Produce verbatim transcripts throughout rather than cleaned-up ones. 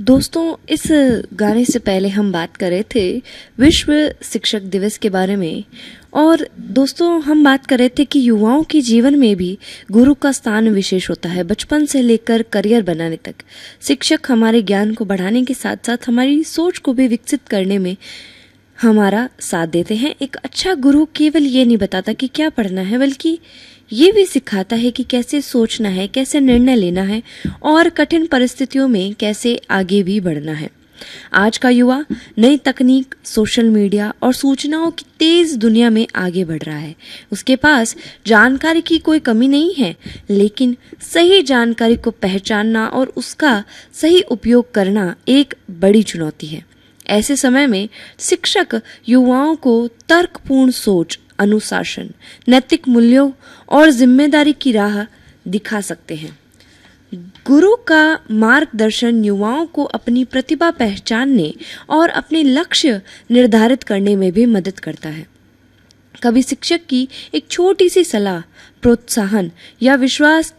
दोस्तों, इस गाने से पहले हम बात कर रहे थे विश्व शिक्षक दिवस के बारे में। और दोस्तों, हम बात कर रहे थे कि युवाओं के जीवन में भी गुरु का स्थान विशेष होता है। बचपन से लेकर करियर बनाने तक शिक्षक हमारे ज्ञान को बढ़ाने के साथ साथ हमारी सोच को भी विकसित करने में हमारा साथ देते हैं। एक अच्छा गुरु केवल ये नहीं बताता कि क्या पढ़ना है, बल्कि ये भी सिखाता है कि कैसे सोचना है, कैसे निर्णय लेना है और कठिन परिस्थितियों में कैसे आगे भी बढ़ना है। आज का युवा नई तकनीक, सोशल मीडिया और सूचनाओं की तेज दुनिया में आगे बढ़ रहा है। उसके पास जानकारी की कोई कमी नहीं है, लेकिन सही जानकारी को पहचानना और उसका सही उपयोग करना एक बड़ी चुनौती है। ऐसे समय में शिक्षक युवाओं को तर्कपूर्ण सोच, अनुशासन, नैतिक मूल्यों और जिम्मेदारी की राह दिखा सकते हैं। गुरु का मार्गदर्शन युवाओं को अपनी प्रतिभा पहचानने और अपने लक्ष्य निर्धारित करने में भी मदद करता है। कभी शिक्षक की एक छोटी सी सलाह, प्रोत्साहन या विश्वास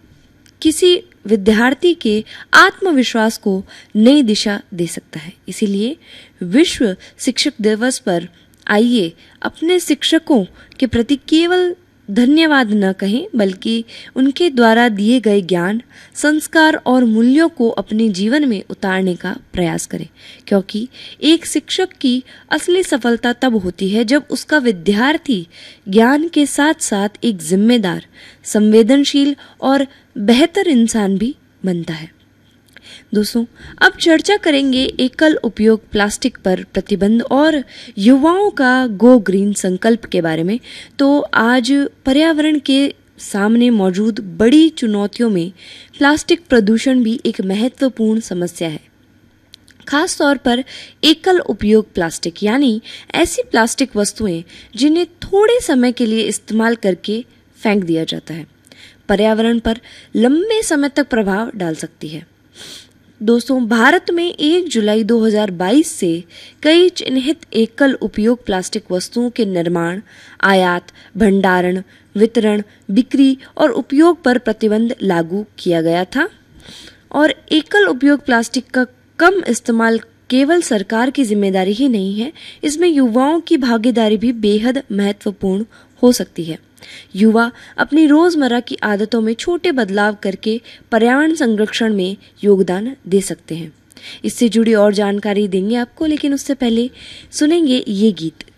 किसी विद्यार्थी के आत्मविश्वास को नई दिशा दे सकता है। इसीलिए विश्व शिक्षक दिवस पर आइए अपने शिक्षकों के प्रति केवल धन्यवाद न कहें, बल्कि उनके द्वारा दिए गए ज्ञान, संस्कार और मूल्यों को अपने जीवन में उतारने का प्रयास करें। क्योंकि एक शिक्षक की असली सफलता तब होती है जब उसका विद्यार्थी ज्ञान के साथ साथ एक जिम्मेदार, संवेदनशील और बेहतर इंसान भी बनता है। दोस्तों, अब चर्चा करेंगे एकल उपयोग प्लास्टिक पर प्रतिबंध और युवाओं का गो ग्रीन संकल्प के बारे में। तो आज पर्यावरण के सामने मौजूद बड़ी चुनौतियों में प्लास्टिक प्रदूषण भी एक महत्वपूर्ण समस्या है। खास तौर पर एकल उपयोग प्लास्टिक, यानी ऐसी प्लास्टिक वस्तुएं जिन्हें थोड़े समय के लिए इस्तेमाल करके फेंक दिया जाता है, पर्यावरण पर लंबे समय तक प्रभाव डाल सकती है। दोस्तों, भारत में एक जुलाई दो हज़ार बाईस से कई चिन्हित एकल उपयोग प्लास्टिक वस्तुओं के निर्माण, आयात, भंडारण, वितरण, बिक्री और उपयोग पर प्रतिबंध लागू किया गया था। और एकल उपयोग प्लास्टिक का कम इस्तेमाल केवल सरकार की जिम्मेदारी ही नहीं है, इसमें युवाओं की भागीदारी भी बेहद महत्वपूर्ण हो सकती है। युवा अपनी रोजमर्रा की आदतों में छोटे बदलाव करके पर्यावरण संरक्षण में योगदान दे सकते हैं। इससे जुड़ी और जानकारी देंगे आपको, लेकिन उससे पहले सुनेंगे ये गीत।